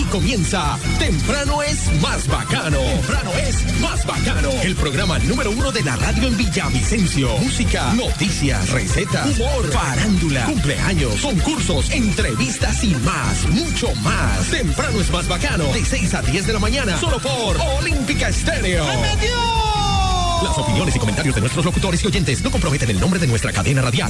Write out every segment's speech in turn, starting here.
comienza Temprano es Más Bacano. Temprano es Más Bacano. El programa número 1 de la radio en Villavicencio. Música, noticias, recetas, humor, farándula, cumpleaños, concursos, entrevistas y más, mucho más. Temprano es Más Bacano. De 6 a 10 de la mañana. Solo por Olímpica Estéreo. ¡Me metió! Las opiniones y comentarios de nuestros locutores y oyentes no comprometen el nombre de nuestra cadena radial.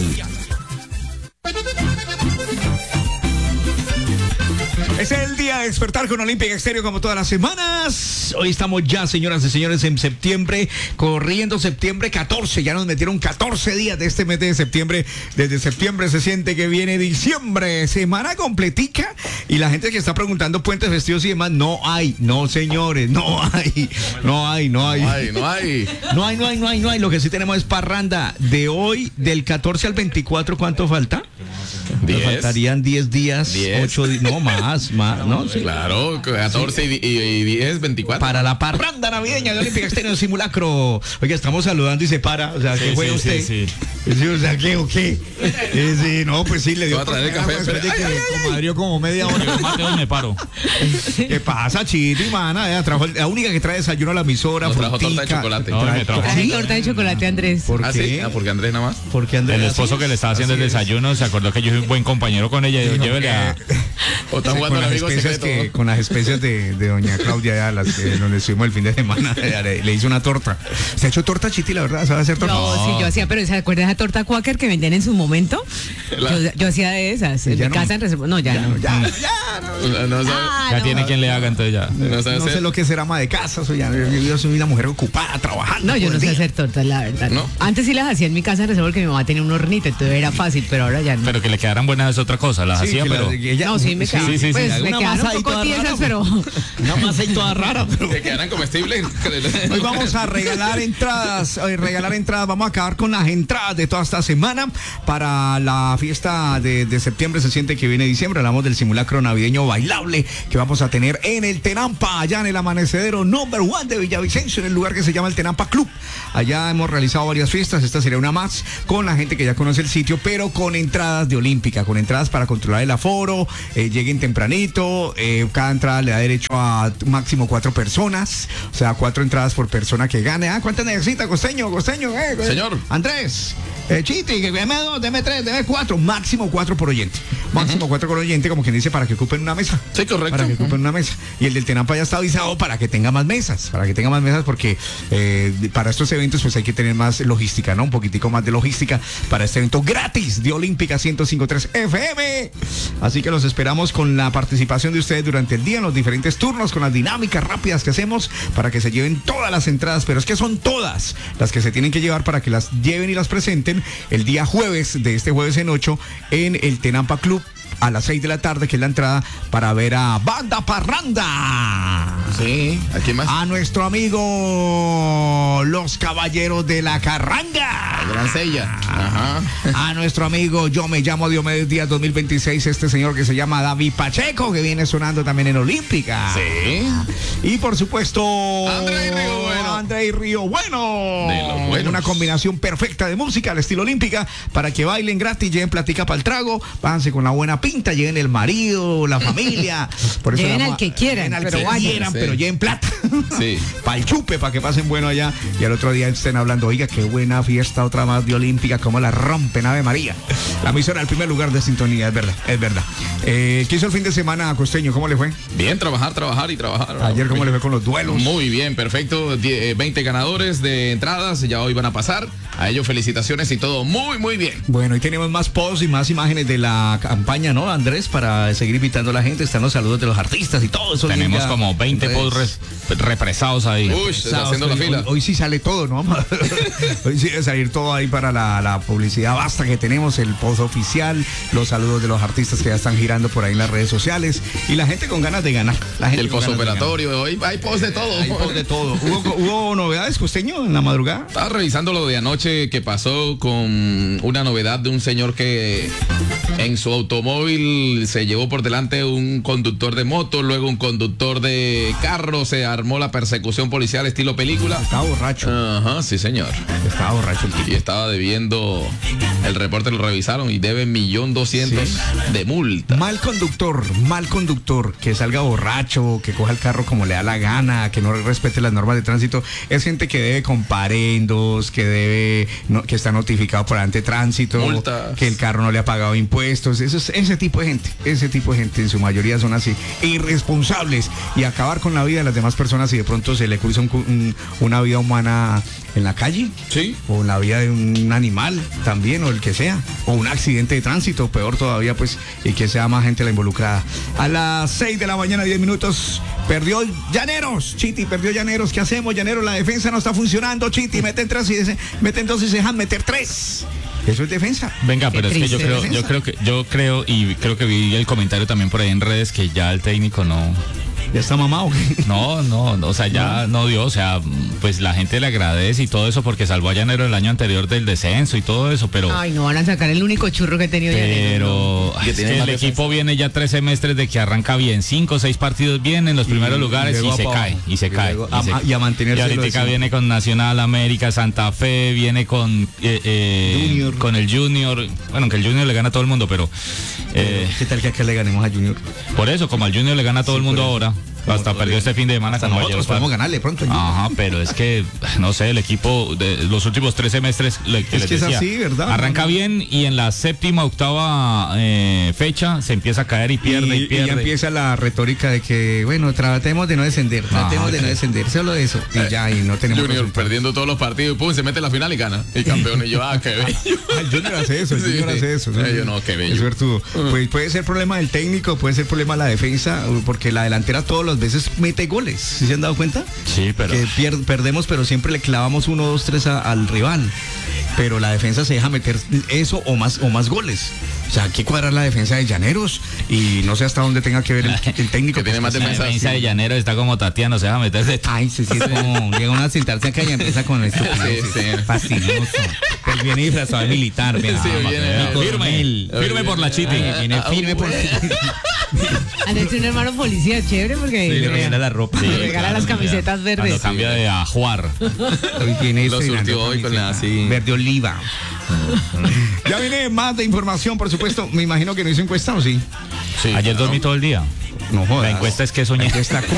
Es el día de despertar con Olímpica Estéreo como todas las semanas. Hoy estamos ya, señoras y señores, en septiembre, corriendo septiembre 14. Ya nos metieron 14 días de este mes de septiembre. Desde septiembre se siente que viene diciembre. Semana completica. Y la gente que está preguntando puentes festivos y demás, no hay. No, señores, no hay. No hay. Lo que sí tenemos es parranda. De hoy, del 14 al 24, ¿cuánto falta? 10. Faltarían 10 días, 8 días, no más, ¿no? Sí. Claro, 14 y 10, 24. Para la parranda navideña de Olímpica Estéreo Simulacro. Oiga, estamos saludando y se para. O sea, ¿qué fue usted? Sí. O sea, ¿qué o qué? Sí, no, pues sí, le dio. Va a traer el café. Después de que comadrió como media hora. Yo, Mateo, me paro. ¿Qué pasa, Chito y mana? Trajo la única que trae desayuno a la emisora. Nos trajo torta de chocolate. No, me trajo. Traje torta de chocolate, Andrés. ¿Por qué? ¿Sí? Porque Andrés nada más. Porque Andrés. El esposo que le estaba haciendo el desayuno se acordó que yo soy un buen compañero con ella y dijo, llévele a... O está jugando al amigo secreto. Con las especias de doña Claudia, donde estuvimos el fin de semana, le hice una torta. ¿Se ha hecho torta, Chiti, la verdad? ¿Sabe hacer torta? No, sí, yo hacía, pero ¿se acuerda de esa torta Quaker que vendían en su momento? Yo hacía de esas. En mi casa en reserva. No, ya no. Ya tiene quien le haga, entonces ya. No sé lo que será ama de casa. Yo soy una mujer ocupada, trabajando. No, yo no sé hacer tortas, la verdad. ¿No? Antes sí las hacía en mi casa en reserva porque mi mamá tenía un hornito, entonces era fácil, pero ahora ya no. Pero que le quedaran buenas es otra cosa, las hacía, pero... No, sí, me quedaban. Sí. Pues me quedaron un poco tiesas, pero... Una masa y toda rara, pero... Que quedaran comestibles. Hoy vamos a regalar entradas. Vamos a acabar con las entradas de toda esta semana para la fiesta de septiembre. Se siente que viene diciembre. Hablamos del simulacro navideño bailable que vamos a tener en el Tenampa, allá en el amanecedero number 1 de Villavicencio, en el lugar que se llama el Tenampa Club. Allá hemos realizado varias fiestas. Esta sería una más con la gente que ya conoce el sitio, pero con entradas de Olímpica, con entradas para controlar el aforo. Lleguen tempranito. Cada entrada le da derecho a máximo 4 personas. O sea, 4 entradas por persona que gane. ¿Cuántas necesita, Costeño? Señor. Andrés. Chiti, deme 2, deme 3, deme 4. Máximo 4 por oyente. Máximo 4 por oyente, como quien dice, para que ocupen una mesa. Sí, correcto. Para que ocupen una mesa. Y el del Tenampa ya está avisado para que tenga más mesas. Porque para estos eventos pues hay que tener más logística, ¿no? Un poquitico más de logística para este evento gratis de Olímpica 105.3 FM. Así que los esperamos con la participación de ustedes durante el día en los diferentes turnos, con las dinámicas rápidas que hacemos para que se lleven todas las entradas. Pero es que son todas las que se tienen que llevar para que las lleven y las presenten el día jueves, de este jueves en 8, en el Tenampa Club a las 6 de la tarde, que es la entrada para ver a Banda Parranda. Sí, ¿a quién más? A nuestro amigo Los Caballeros de la Carranga. Gran Sella. Ajá. A nuestro amigo Yo Me Llamo Diomedes Díaz 2026, este señor que se llama David Pacheco, que viene sonando también en Olímpica. Sí. Y por supuesto André Río Bueno. De los buenos. Una combinación perfecta de música al estilo Olímpica para que bailen gratis, lleven platica para el trago, váyanse con la buena pinta, lleven el marido, la familia. Por eso lleven al que quieran, pero lleven plata. Sí. Para el chupe, para que pasen bueno allá. Y al otro día estén hablando, oiga, qué buena fiesta, otra más de Olímpica, cómo la rompen, Ave María. La emisora al primer lugar de sintonía, es verdad. ¿Qué hizo el fin de semana, Costeño? ¿Cómo le fue? Bien, trabajar. Ayer, ¿cómo le fue con los duelos? Muy bien, perfecto. 20 ganadores de entradas, ya hoy van a pasar. A ellos felicitaciones y todo muy bien. Bueno, y tenemos más posts y más imágenes de la campaña, ¿no, Andrés? Para seguir invitando a la gente. Están los saludos de los artistas y todo eso. Tenemos como 20 posts represados ahí. Uy, se está haciendo la fila. Hoy sí sale todo, ¿no? Hoy sí debe salir todo ahí para la publicidad basta que tenemos, el post oficial, los saludos de los artistas que ya están girando por ahí en las redes sociales y la gente con ganas de ganar. El post operatorio, hoy hay post de todo. Hay post de todo. ¿Hubo novedades, Costeño, en la madrugada? Estaba revisando lo de anoche que pasó con una novedad de un señor que en su automóvil automóvil se llevó por delante un conductor de moto, luego un conductor de carro, se armó la persecución policial estilo película. Estaba borracho. Ajá, sí señor. Estaba borracho el tipo. Y estaba debiendo, el reporte lo revisaron y debe 1.200.000 de multa. Mal conductor, que salga borracho, que coja el carro como le da la gana, que no respete las normas de tránsito, es gente que debe comparendos, que debe, que está notificado por ante tránsito, multas, que el carro no le ha pagado impuestos. Ese tipo de gente en su mayoría son así, irresponsables, y acabar con la vida de las demás personas si de pronto se le cruza una vida humana en la calle, sí, o en la vida de un animal también, o el que sea, o un accidente de tránsito, peor todavía, pues, y que sea más gente la involucrada. A las 6 de la mañana, 10 minutos, perdió Llaneros, Chiti, perdió Llaneros. ¿Qué hacemos, Llaneros? La defensa no está funcionando, Chiti, meten dos y se dejan meter 3. Eso es defensa. Venga, pero es que yo creo y creo que vi el comentario también por ahí en redes que ya el técnico no. ¿Ya está mamado? No, o sea, ya no dio, o sea, pues la gente le agradece y todo eso porque salvó a Llanero el año anterior del descenso y todo eso, pero... Ay, no van a sacar el único churro que he tenido Llanero. Pero es que el equipo viene ya 3 semestres de que arranca bien, 5 o 6 partidos bien en los primeros lugares y se cae. Y a mantenerse. Y ahorita viene con Nacional, América, Santa Fe, viene con Junior. Con el Junior. Bueno, que el Junior le gana a todo el mundo, pero... ¿Qué tal que acá le ganemos a Junior? Por eso, como al Junior le gana a todo el mundo ahora. Hasta perdió este fin de semana. Hasta nosotros podemos ganarle pronto. Ajá, pero es que, no sé, el equipo de los últimos 3 semestres, es así, ¿verdad? Arranca bien y en la 7ª, 8ª fecha se empieza a caer y pierde y pierde. Y ya empieza la retórica de que, bueno, tratemos de no descender, solo eso. Y ya, y no tenemos Junior resultados. perdiendo todos los partidos y pum, se mete en la final y gana. Y campeón. Y yo, qué bello. El Junior hace eso, Yo no, qué bello. Es suertudo. Pues puede ser problema del técnico, puede ser problema de la defensa, porque la delantera todos los veces mete goles. ¿Sí se han dado cuenta? Sí, pero... Que perdemos, pero siempre le clavamos 1, 2, 3 al rival. Pero la defensa se deja meter eso o más goles. O sea, hay que cuadrar la defensa de Llaneros y no sé hasta dónde tenga que ver el técnico. Que tiene más defensa. La defensa de Llaneros está como Tatiana, se deja meterse. Ay, sí, es como llega uno a sentarse acá y empieza con esto. Fastidioso. Él viene disfrazado de militar, vea. Sí, firme por la Chiti. Viene firme por Es un hermano policía chévere porque le regala la ropa. le regala las camisetas verdes. Cuando cambia de ajuar. Hoy viene Lo surtió hoy con la así. Verde oliva. Ya viene más de información, por supuesto. Me imagino que no hizo encuesta, ¿o sí? Sí. Ayer dormí todo el día. No jodas. La encuesta es que soñé.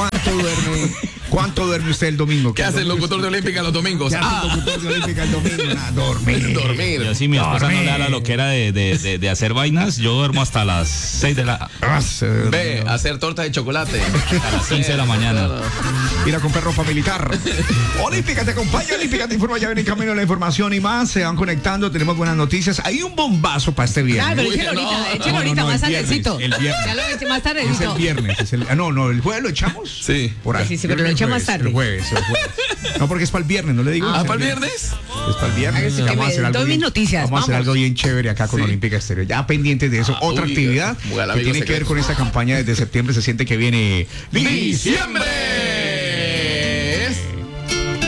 ¿Cuánto duerme usted el domingo? ¿Qué hace el locutor de Olímpica los domingos? ¿Qué hace el locutor de Olímpica el domingo? Dormir. Yo, si mi esposa no le da la loquera de hacer vainas, yo duermo hasta las 6 de la... Ve, hacer torta de chocolate. A las 15 de la mañana. Ir a comprar ropa militar. Olímpica te acompaña, Olímpica te informa, ya viene en camino la información y más. Se van conectando, tenemos buenas noticias. Hay un bombazo para este viernes. Claro, pero échelo ahorita, más tardecito. El viernes. Ya lo eché más Es tardecito. el viernes. el jueves lo echamos. Sí. Por ahí. Sí, pero lo echa más tarde. El jueves. No, porque es para el viernes, no le digo. ¿Para el viernes? Es para el viernes. Ay, Vamos a hacer algo doy mis bien- noticias, Vamos a hacer vamos. algo bien chévere acá con Olímpica Estéreo. Ya pendientes de eso. Otra uy, actividad como el que amigo tiene que ver secreto. con esta campaña desde septiembre. Se siente que viene ¡Diciembre!